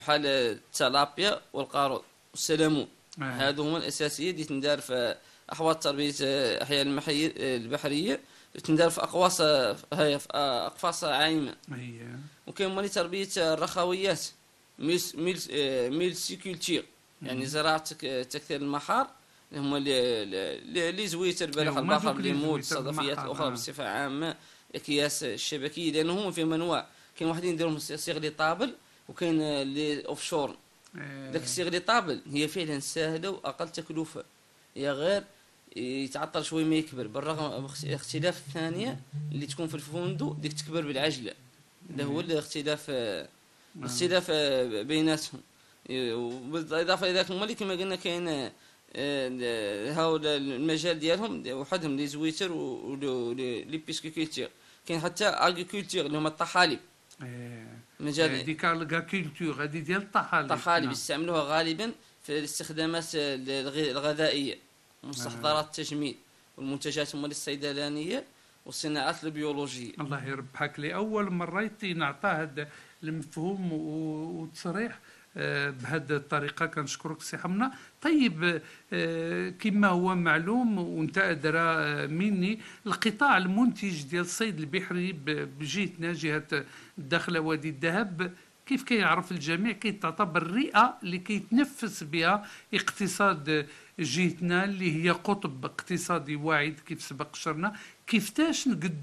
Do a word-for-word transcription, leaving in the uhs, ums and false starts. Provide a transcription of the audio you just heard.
بحال التلابيا والقارود والسلمون. آه. هادو هما الاساسيين اللي تندار في احواض تربيه الاحياء المحية البحريه، تندار في اقواس هي في اقفاص عايمه. أيه. وكاين مالي تربيه الرخويات، ميلس ميلس ميلسي كولتير، يعني زراعه تكثير المحار، اللي هما اللي لي زويتر بلح هما البحر دوك لي الليمون زويتر الصدفيات المحار، الاخرى آه. بصفه عامه، الاكياس الشبكيه، لانه هما فيهم انواع. كاين واحدين يديرهم صيغ لي طابل، وكاين لي اوف شور. آه. داك الصيغ لي طابل هي فعلا سهله واقل تكلفه، هي غير يتعطل شوي ما يكبر، بالرغم من اختلاف الثانيه اللي تكون في الفندق ديك تكبر بالعجله. هذا هو الاختلاف، الاختلاف بيناتهم. وبالاضافه الى ذلك هما كما قلنا كاين هاو المجال ديالهم وحدهم لي زويتر ولي بيسكوكولتير. كاين حتى اغريكولتير اللي هما الطحالب. آه. مجال هذيك الكولتور هذه ديال الطحالب. الطحالب يستعملوها غالبا في الاستخدامات الغذائيه، مستحضرات التجميل والمنتجات هما الصيدلانيه والصناعات البيولوجيه. الله يربحك، لأول مرة نعطى هذا المفهوم وتصريح بهذه الطريقة. كنشكرك سي حمنا. طيب كما هو معلوم وانت أدرى مني، القطاع المنتج ديال الصيد البحري بجهتنا جهة الداخلة وادي الذهب، كيف كيعرف الجميع كيتعتبر الرئة اللي كيتنفس بها اقتصاد جهتنا، اللي هي قطب اقتصادي واعد كيف سبق شرنا. كيفتاش نقد